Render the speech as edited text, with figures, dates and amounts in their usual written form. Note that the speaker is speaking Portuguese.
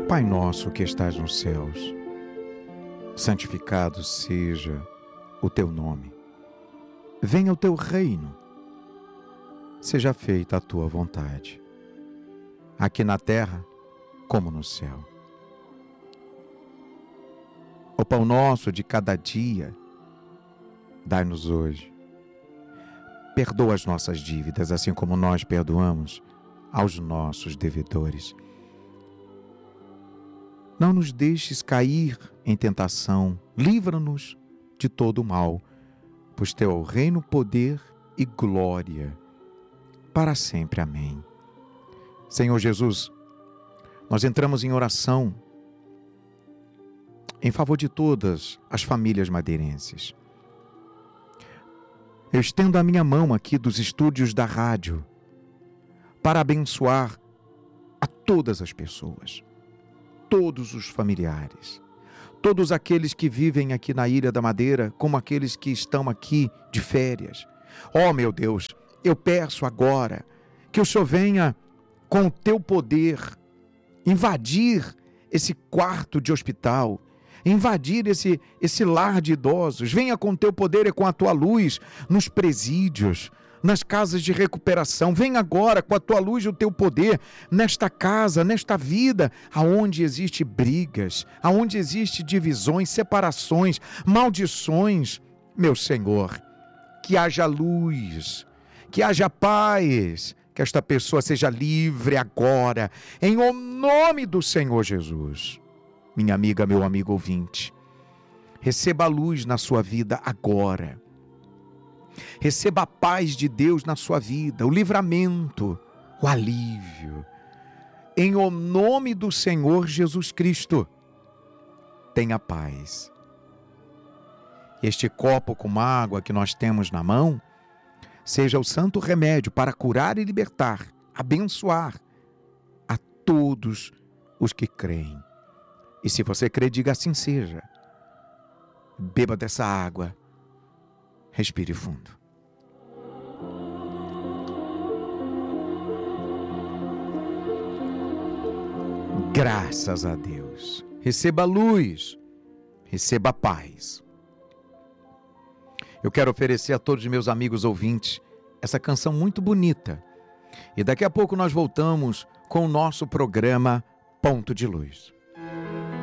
Pai nosso que estás nos céus, santificado seja o teu nome. Venha o teu reino. Seja feita a tua vontade, aqui na terra como no céu. O pão nosso de cada dia, dai-nos hoje. Perdoa as nossas dívidas, assim como nós perdoamos aos nossos devedores. Não nos deixes cair em tentação, livra-nos de todo o mal, pois teu é o reino, poder e glória, para sempre. Amém. Senhor Jesus, nós entramos em oração em favor de todas as famílias madeirenses. Eu estendo a minha mão aqui dos estúdios da rádio para abençoar a todas as pessoas, todos os familiares, todos aqueles que vivem aqui na Ilha da Madeira, como aqueles que estão aqui de férias. Oh, meu Deus, eu peço agora que o Senhor venha com o teu poder invadir esse quarto de hospital, invadir esse lar de idosos. Venha com o teu poder e com a tua luz nos presídios, nas casas de recuperação. Venha agora com a tua luz e o teu poder nesta casa, nesta vida, aonde existe brigas, aonde existe divisões, separações, maldições. Meu Senhor, que haja luz, que haja paz, que esta pessoa seja livre agora, em o nome do Senhor Jesus. Minha amiga, meu amigo ouvinte, receba a luz na sua vida agora. Receba a paz de Deus na sua vida, o livramento, o alívio. Em o nome do Senhor Jesus Cristo, tenha paz. Este copo com água que nós temos na mão, seja o santo remédio para curar e libertar, abençoar a todos os que creem. E se você crê, diga assim seja. Beba dessa água. Respire fundo. Graças a Deus. Receba luz. Receba paz. Eu quero oferecer a todos os meus amigos ouvintes essa canção muito bonita. E daqui a pouco nós voltamos com o nosso programa Ponto de Luz.